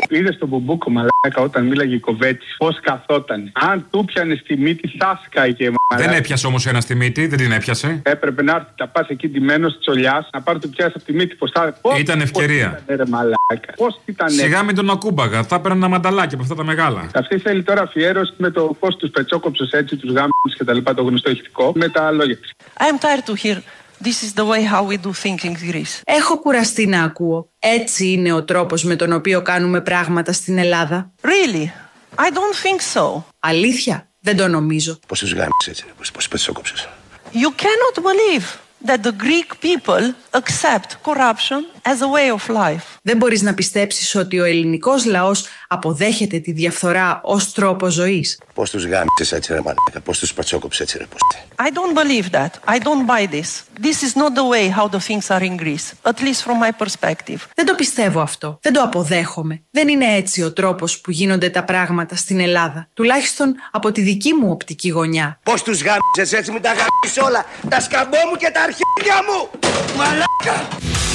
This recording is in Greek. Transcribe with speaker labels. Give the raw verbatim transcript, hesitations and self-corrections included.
Speaker 1: Είδες τον Μπουμπούκο μαλάκα όταν μίλαγε η Κοβέτσι, πώς καθόταν. Αν του πιανε στη μύτη, θα σκάηκε μαλάκα.
Speaker 2: Δεν έπιασε όμως ένα στη μύτη, δεν την έπιασε.
Speaker 1: Έπρεπε να έρθει, να πας εκεί ντυμένος τσολιάς, να πάρει το πιάσει από τη μύτη. Πώς θα...
Speaker 2: Ήταν ευκαιρία.
Speaker 1: Πώς ήταν, ρε μαλάκα. Πώς ήταν.
Speaker 2: Σιγά μην τον ακούμπαγα, θα έπαιρνε ένα μανταλάκι από αυτά τα μεγάλα.
Speaker 1: Αυτή θέλει τώρα αφιέρωση με το πώς τους πετσόκοψες έτσι, τους γάμους και τα λοιπά, το γνωστό ηχητικό, με τα λόγια.
Speaker 3: I am tired to hear. This is the way how we do things in Greece.
Speaker 4: Έχω κουραστεί να ακούω. Έτσι είναι ο τρόπος με τον οποίο κάνουμε πράγματα στην Ελλάδα.
Speaker 3: Really? I don't think so.
Speaker 4: Αλήθεια? Δεν το νομίζω.
Speaker 5: Πώς τους γάμισες έτσι, πώς τους πετσόκοψες.
Speaker 3: You cannot believe that the Greek people accept corruption as a way of life.
Speaker 4: Δεν μπορείς να πιστέψεις ότι ο ελληνικός λαός αποδέχεται τη διαφθορά ως τρόπο ζωής.
Speaker 5: Πώς τους γάμισες έτσι ρε μαλάκα, πώς τους πατσόκοψες έτσι ρε πούστη.
Speaker 3: I don't believe that. I don't buy this. This is not the way how the things are in Greece, at least from my perspective.
Speaker 4: Δεν το πιστεύω αυτό. Δεν το αποδέχομαι. Δεν είναι έτσι ο τρόπος που γίνονται τα πράγματα στην Ελλάδα. Τουλάχιστον από τη δική μου οπτική γωνιά.
Speaker 5: Πώς τους γάμισες έτσι, μην τα γάμισες όλα, τα σκαμπό μου και τα αρχίδια μου. Μαλάκα!